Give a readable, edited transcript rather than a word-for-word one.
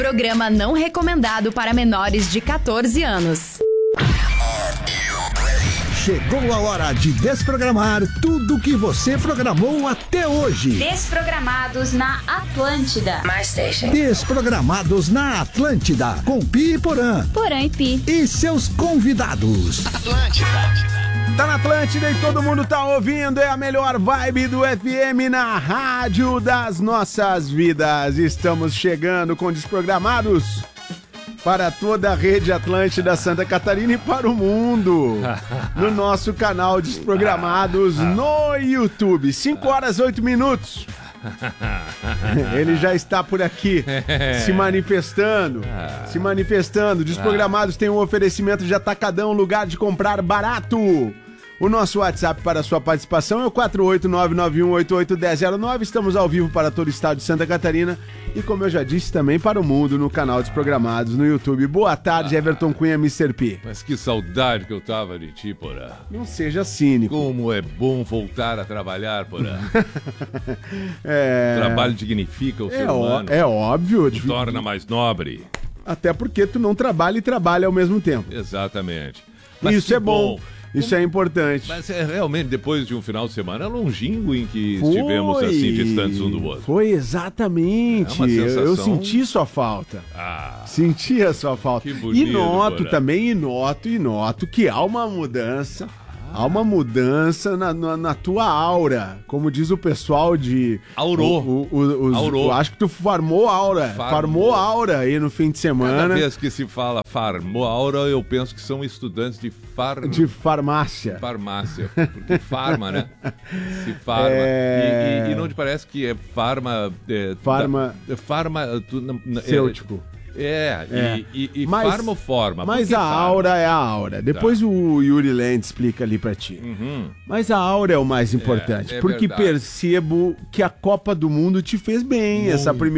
Programa não recomendado para menores de 14 anos. Chegou a hora de desprogramar tudo que você programou até hoje. Desprogramados na Atlântida. My station. Desprogramados na Atlântida, com Pi e Porã. Porã e Pi. E seus convidados. Tá na Atlântida e todo mundo tá ouvindo. É a melhor vibe do FM na rádio das nossas vidas. Estamos chegando com Desprogramados para toda a rede Atlântida Santa Catarina e para o mundo, no nosso canal Desprogramados no YouTube. 5 horas 8 minutos. Ele já está por aqui, se manifestando. Desprogramados tem um oferecimento de Atacadão, lugar de comprar barato. O nosso WhatsApp para a sua participação é o 48991881009. Estamos ao vivo para todo o estado de Santa Catarina e, como eu já disse, também para o mundo no canal Desprogramados no YouTube. Boa tarde, Everton Cunha, Mr. P. Mas que saudade que eu tava de ti, Porã. Não seja cínico. Como é bom voltar a trabalhar, Porã. O trabalho dignifica o ser humano. É óbvio. Te torna mais nobre. Até porque tu não trabalha e trabalha ao mesmo tempo. Exatamente. Mas isso é bom. Isso é importante. Mas realmente, depois de um final de semana longínquo em que estivemos assim distantes um do outro. Foi exatamente. É uma sensação... Eu senti sua falta. Senti a sua falta. Que bonito, e noto Porã. também, noto que há uma mudança. Há uma mudança na tua aura. Como diz o pessoal de... Aurou. Aurou. Acho que tu farmou aura. Farmou aura aí no fim de semana. Cada vez que se fala farmou aura, eu penso que são estudantes de farmácia. Farmácia. Porque farma, né? Se farma. E não te parece que é farma... Farmacêutico. Mas, farma ou forma? Mas a aura é a aura. Depois o Yuri Land explica ali pra ti. Mas a aura é o mais importante. Porque verdade. percebo que a Copa do Mundo te fez bem. Essa primeira